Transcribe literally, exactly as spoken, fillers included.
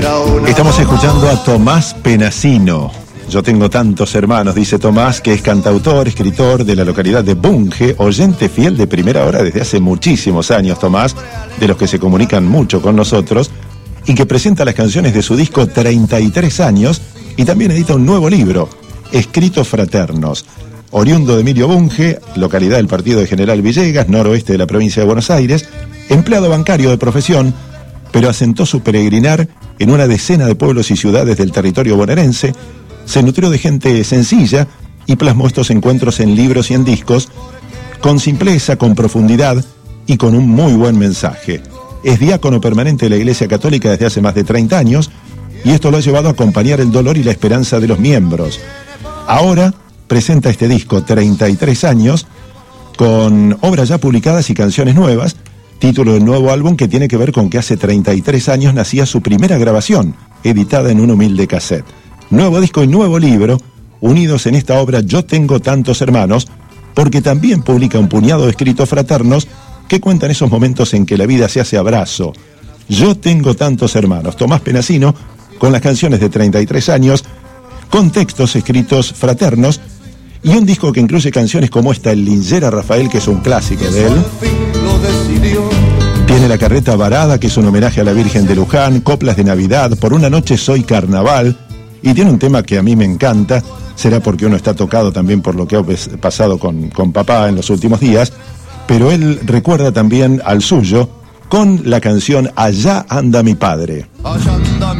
Estamos escuchando a Tomás Penasino. Yo tengo tantos hermanos, dice Tomás, que es cantautor, escritor de la localidad de Bunge, oyente fiel de Primera Hora desde hace muchísimos años, Tomás, de los que se comunican mucho con nosotros, y que presenta las canciones de su disco treinta y tres años, y también edita un nuevo libro, Escritos Fraternos. Oriundo de Emilio Bunge, localidad del partido de General Villegas, noroeste de la provincia de Buenos Aires, empleado bancario de profesión, pero asentó su peregrinar en una decena de pueblos y ciudades del territorio bonaerense, se nutrió de gente sencilla y plasmó estos encuentros en libros y en discos, con simpleza, con profundidad y con un muy buen mensaje. Es diácono permanente de la Iglesia Católica desde hace más de treinta años, y esto lo ha llevado a acompañar el dolor y la esperanza de los miembros. Ahora presenta este disco, treinta y tres años, con obras ya publicadas y canciones nuevas, título del nuevo álbum que tiene que ver con que hace treinta y tres años nacía su primera grabación, editada en un humilde cassette. Nuevo disco y nuevo libro, unidos en esta obra Yo tengo tantos hermanos, porque también publica un puñado de escritos fraternos que cuentan esos momentos en que la vida se hace abrazo. Yo tengo tantos hermanos. Tomás Penasino, con las canciones de treinta y tres años, con textos escritos fraternos, y un disco que incluye canciones como esta, El Lingera Rafael, que es un clásico de él. Tiene La Carreta Varada, que es un homenaje a la Virgen de Luján, Coplas de Navidad, Por una noche soy carnaval, y tiene un tema que a mí me encanta, será porque uno está tocado también por lo que ha pasado con, con papá en los últimos días, pero él recuerda también al suyo con la canción Allá anda mi padre. Allá anda